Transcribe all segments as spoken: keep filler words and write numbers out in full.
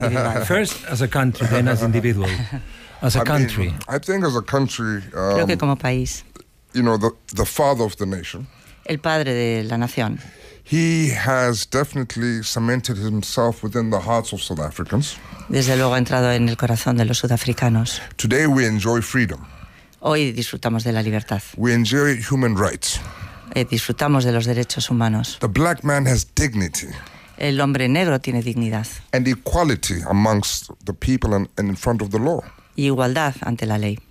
First as a country, then as individual. As a I country. Mean, I think as a country, um, Creo que como país, you know, the, the father of the nation, el padre de la nación, he has definitely cemented himself within the hearts of South Africans. desde luego ha entrado en el corazón de los sudafricanos. Today we enjoy freedom. Hoy disfrutamos de la libertad. We enjoy human rights. Eh, disfrutamos de los derechos humanos. The black man has dignity El hombre negro tiene dignidad and equality amongst the people and, and in front of the law. y igualdad ante la ley.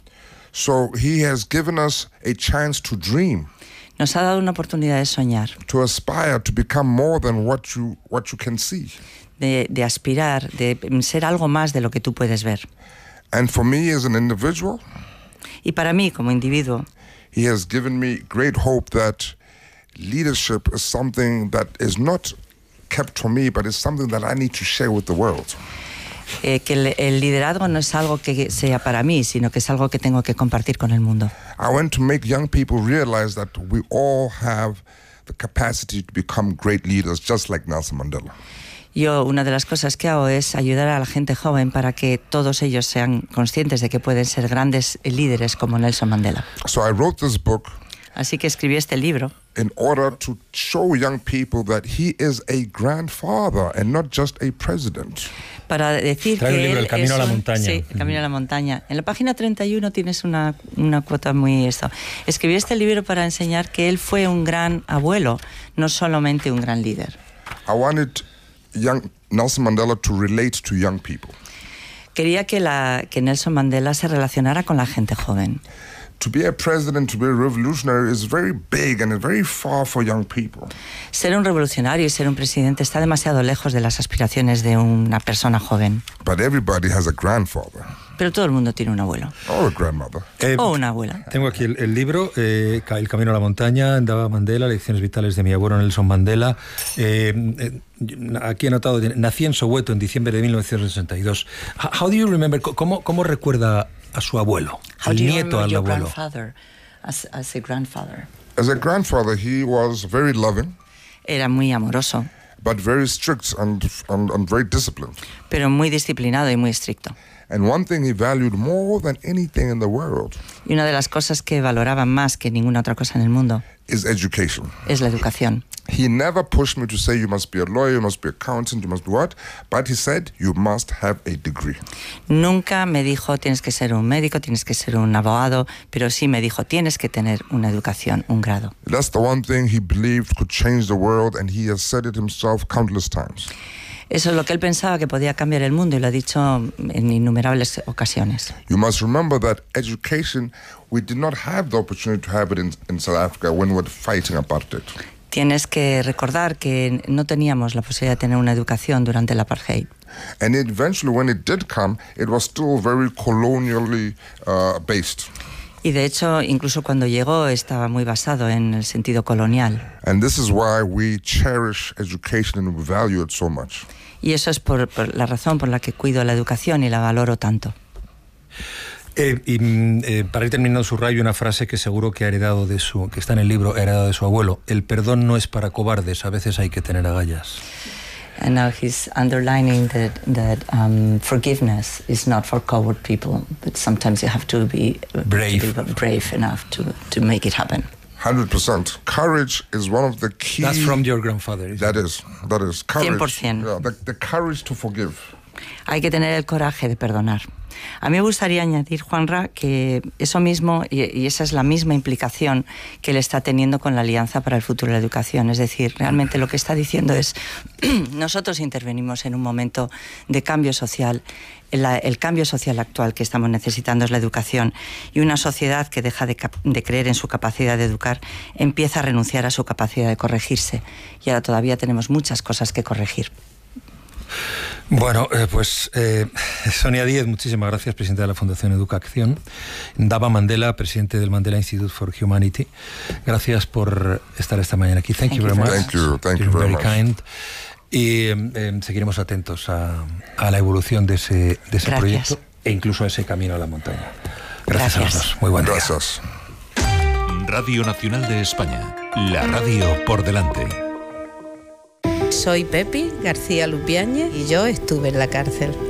So he has given us a chance to dream, Nos ha dado una oportunidad de soñar, to aspire to become more than what you what you can see. de, de aspirar, de ser algo más de lo que tú puedes ver. And for me as an individual, Y para mí, como individuo, he has given me great hope that leadership is something that is not kept for me, but is something that I need to share with the world. eh, que el, el liderazgo no es algo que sea para mí, sino que es algo que tengo que compartir con el mundo. I want to make young people realize that we all have the capacity to become great leaders, just like Nelson Mandela. Yo, una de las cosas que hago es ayudar a la gente joven para que todos ellos sean conscientes de que pueden ser grandes líderes como Nelson Mandela. So I wrote this book Así que escribí este libro in order to show young people that he is a grandfather and not just a president. para decir Trae que un libro, él El camino es a la un- montaña. Sí, El camino a la montaña. En la página treinta y uno tienes una, una cuota muy esto. Escribí este libro para enseñar que él fue un gran abuelo, no solamente un gran líder. I wanted young Nelson Mandela to relate to young people. Quería que, la, que Nelson Mandela se relacionara con la gente joven. To be a president, to be a revolutionary is very big and very far for young people. Ser un revolucionario y ser un presidente está demasiado lejos de las aspiraciones de una persona joven. But everybody has a grandfather Pero todo el mundo tiene un abuelo or a grandmother. Eh, o una abuela. Tengo aquí el, el libro, eh, El camino a la montaña, Ndaba Mandela, Lecciones vitales de mi abuelo Nelson Mandela. Eh, eh, aquí he anotado, nací en Soweto en diciembre de mil novecientos sesenta y dos. How do you remember, cómo, cómo recuerda a su abuelo, How el do you nieto remember al your abuelo? grandfather as, as a grandfather? As a grandfather, he was very loving, Era muy amoroso, but very strict and, and, and very disciplined. pero muy disciplinado y muy estricto. And one thing he valued more than anything in the world Y una de las cosas que valoraban más que ninguna otra cosa en el mundo is education. es la educación. He never pushed me to say you must be a lawyer, you must be an accountant, you must be what, but he said you must have a degree. Nunca me dijo tienes que ser un médico, tienes que ser un abogado, pero sí me dijo tienes que tener una educación, un grado. That's the one thing he believed could change the world, and he has said it himself countless times. Eso es lo que él pensaba que podía cambiar el mundo y lo ha dicho en innumerables ocasiones. You must remember that education, we did not have the opportunity to have it in, in South Africa when we were fighting apartheid. Tienes que recordar que no teníamos la posibilidad de tener una educación durante el apartheid. And eventually, when it did come, it was still very colonially uh, based. Y de hecho, incluso cuando llegó, estaba muy basado en el sentido colonial. And this is why we cherish education and we value it so much. Y eso es por, por la razón por la que cuido la educación y la valoro tanto. Eh, y eh, para ir terminando su rayo, una frase que seguro que ha heredado de su, que está en el libro, ha heredado de su abuelo: el perdón no es para cobardes, a veces hay que tener agallas. And now he's underlining that, that um, forgiveness is not for coward people, but sometimes you have to be Brave. to be brave enough to, to make it happen. one hundred percent. Courage is one of the key... That's from your grandfather, isn't That it? is, that is. Courage. cien por ciento. Yeah, the, the courage to forgive. Hay que tener el coraje de perdonar. A mí me gustaría añadir, Juanra, que eso mismo, y, y esa es la misma implicación que él está teniendo con la Alianza para el Futuro de la Educación. Es decir, realmente lo que está diciendo es, nosotros intervenimos en un momento de cambio social. La, el cambio social actual que estamos necesitando es la educación, y una sociedad que deja de, de creer en su capacidad de educar empieza a renunciar a su capacidad de corregirse. Y ahora todavía tenemos muchas cosas que corregir. Bueno, eh, pues eh, Sonia Díez, muchísimas gracias, presidenta de la Fundación Educación. Ndaba Mandela, presidente del Mandela Institute for Humanity. Gracias por estar esta mañana aquí. Thank, Thank you you very much. Thank you, thank you You're very very much. kind. Y eh, eh, seguiremos atentos a, a la evolución de ese, de ese Gracias. proyecto e incluso a ese camino a la montaña. Gracias, Gracias. a los dos. Muy buen día. Gracias. Radio Nacional de España, la radio por delante. soy Pepi García Lupiáñez y yo estuve en la cárcel.